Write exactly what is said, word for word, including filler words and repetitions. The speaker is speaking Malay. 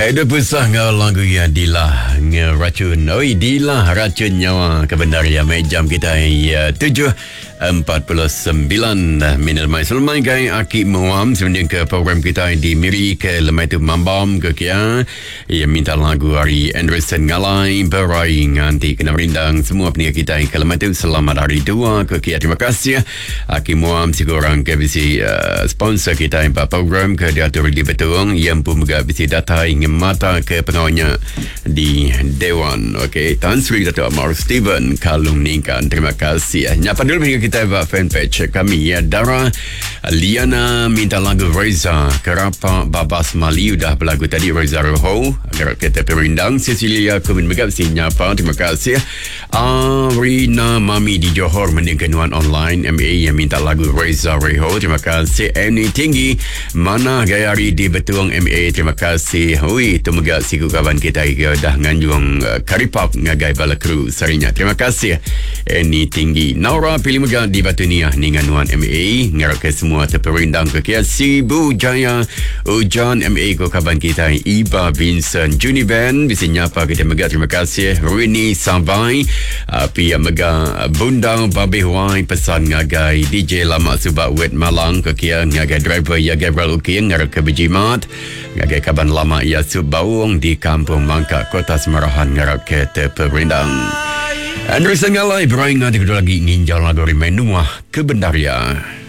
Ada pesah ngau lagu ya Dilah ngeracun. Oi Dilah racun nyawa kebenaran jam kita ya tujuh empat puluh sembilan minit mai selmai gai aki muam sebenarnya ke program kita di Miri ke lemai tu mambam ke kia ia minta lagu hari Anderson ngalai berai nganti kena rindang semua pendengar kita ke lemai tu selamat hari tua ke kia. Terima kasih aki muam si korang ke bisi uh, sponsor kita yang program ke diatur di Betung yang pun juga bisi data ingin mata ke pengawalnya di Dewan. Okey, Tan Sri Dato' Amar Steven Kalung Ningkan. Terima kasih. Nyapa dulu pendengar kita buat fanpage kami ya. Dara Liana minta lagu Reza Kerapa Babas Mali udah berlagu tadi Reza Roho agar kita perindang. Cecilia Kumin Megap si nyapa. Terima kasih. Arina Mami di Johor meningkan nuan online M A yang minta lagu Reza Roho. Terima kasih. Annie Tinggi mana Gayari di Betuang M A. Terima kasih. Hui tu megap si kawan kita ke dah nganjung uh, karipap ngagai bala kru sarinya. Terima kasih. Annie Tinggi. Naura pilih megap di Batu Niah dengan nuan M A ngarap ke semua terperindang ke kia Sibu Jaya Ujan M A ko kaban kita Iba Vincent Juni Ben bisa nyapa kita mega. Terima kasih. Rini Sabai api yang mega Bunda Babe Huai pesan ngagai D J Lama Subak Wet Malang ke kia ngagai driver ya Gabriel Uki ngarap ke Bejimat ngagai kaban lama ya Subawang di Kampung Mangkak Kota Semarahan ngarap ke terperindang. Andrew Sengalai beraing nanti kedua lagi nginjal lagu Rimenua Kebendaria.